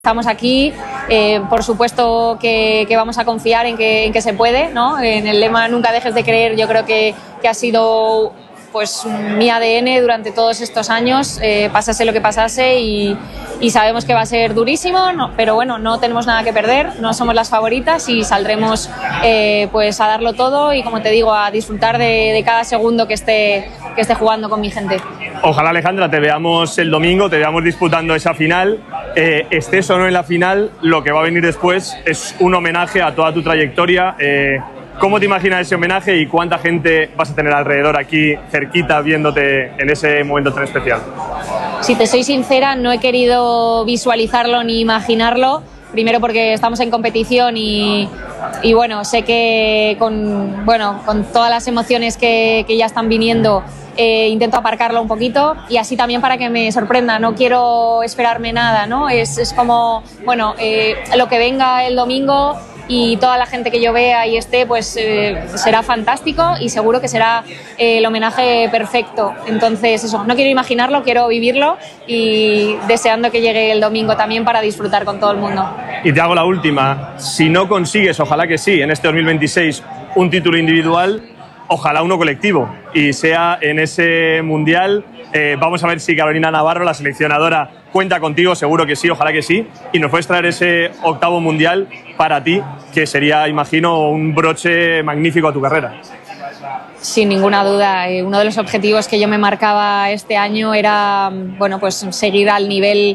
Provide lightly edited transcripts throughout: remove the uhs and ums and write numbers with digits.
Estamos aquí, por supuesto que vamos a confiar en que se puede, ¿no? En el lema nunca dejes de creer, yo creo que ha sido pues mi ADN durante todos estos años, pasase lo que pasase y sabemos que va a ser durísimo, ¿no? Pero bueno, no tenemos nada que perder, no somos las favoritas y saldremos pues a darlo todo y, como te digo, a disfrutar de cada segundo que esté jugando con mi gente. Ojalá, Alejandra, te veamos el domingo, te veamos disputando esa final. Estés o no en la final, lo que va a venir después es un homenaje a toda tu trayectoria. ¿Cómo te imaginas ese homenaje y cuánta gente vas a tener alrededor aquí, cerquita, viéndote en ese momento tan especial? Si te soy sincera, no he querido visualizarlo ni imaginarlo. Primero porque estamos en competición y bueno, sé que con todas las emociones que ya están viniendo, intento aparcarlo un poquito y así también para que me sorprenda. No quiero esperarme nada, ¿no? Es como, bueno, lo que venga el domingo y toda la gente que yo vea y esté, pues será fantástico y seguro que será el homenaje perfecto. Entonces, eso, no quiero imaginarlo, quiero vivirlo y deseando que llegue el domingo también para disfrutar con todo el mundo. Y te hago la última. Si no consigues, ojalá que sí, en este 2026, un título individual, ojalá uno colectivo y sea en ese mundial. Vamos a ver si Carolina Navarro, la seleccionadora, cuenta contigo, seguro que sí, ojalá que sí, y nos puedes traer ese octavo mundial para ti, que sería, imagino, un broche magnífico a tu carrera. Sin ninguna duda, uno de los objetivos que yo me marcaba este año era, bueno, pues seguir al nivel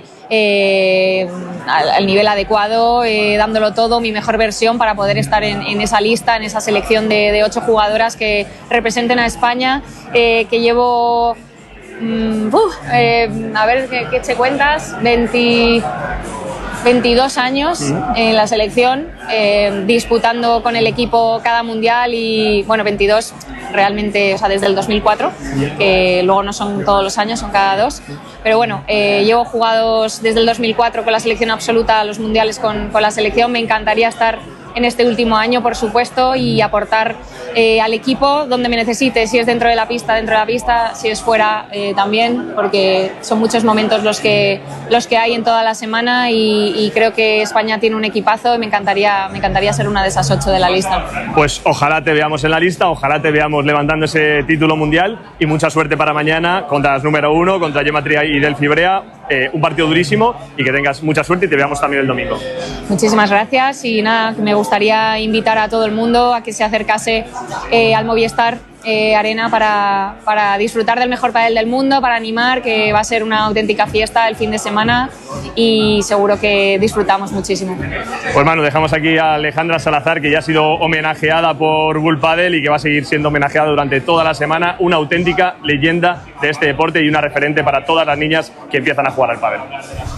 adecuado, dándolo todo, mi mejor versión para poder estar en esa lista, en esa selección de 8 jugadoras que representen a España, que llevo, a ver qué te cuentas, 22 años en la selección, disputando con el equipo cada mundial y, bueno, 22 realmente, o sea, desde el 2004, que luego no son todos los años, son cada 2. Pero bueno, llevo jugados desde el 2004 con la selección absoluta a los mundiales con la selección. Me encantaría estar en este último año, por supuesto, y aportar al equipo donde me necesite, si es dentro de la pista, si es fuera también, porque son muchos momentos los que hay en toda la semana y creo que España tiene un equipazo y me encantaría ser una de esas 8 de la lista. Pues ojalá te veamos en la lista, ojalá te veamos levantando ese título mundial y mucha suerte para mañana contra las número 1, contra Gemma Tria y Delphi Brea. Un partido durísimo y que tengas mucha suerte y te veamos también el domingo. Muchísimas gracias y nada, me gustaría invitar a todo el mundo a que se acercase al Movistar Arena para disfrutar del mejor pádel del mundo, para animar, que va a ser una auténtica fiesta el fin de semana y seguro que disfrutamos muchísimo. Pues Manu, dejamos aquí a Alejandra Salazar, que ya ha sido homenajeada por Bull Padel y que va a seguir siendo homenajeada durante toda la semana, una auténtica leyenda de este deporte y una referente para todas las niñas que empiezan a jugar al pádel.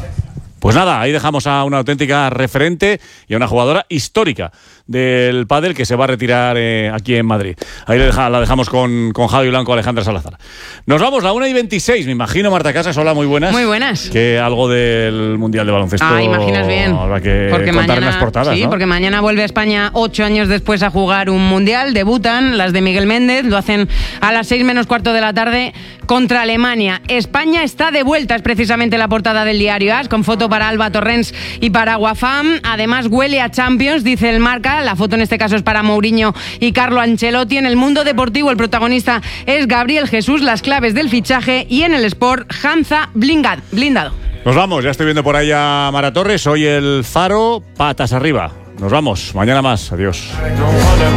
Pues nada, ahí dejamos a una auténtica referente y a una jugadora histórica del pádel que se va a retirar aquí en Madrid. Ahí la dejamos con Javi Blanco, Alejandra Salazar. Nos vamos, la 1:26, me imagino, Marta Casas. Hola, muy buenas. Muy buenas. Que algo del Mundial de Baloncesto. Imaginas bien. Habrá que porque contar mañana, en las portadas, sí, ¿no? porque mañana vuelve a España 8 años después a jugar un Mundial. Debutan las de Miguel Méndez, lo hacen a las 6:15 de la tarde contra Alemania. España está de vuelta, es precisamente la portada del diario AS, con foto para Alba Torrens y para Guafam. Además huele a Champions, dice el Marca. La foto en este caso es para Mourinho y Carlo Ancelotti. En el mundo deportivo el protagonista es Gabriel Jesús, las claves del fichaje, y en el Sport Hanza blindado. Nos vamos, ya estoy viendo por ahí a Mara Torres. Hoy el Faro, patas arriba. Nos vamos, mañana más, adiós.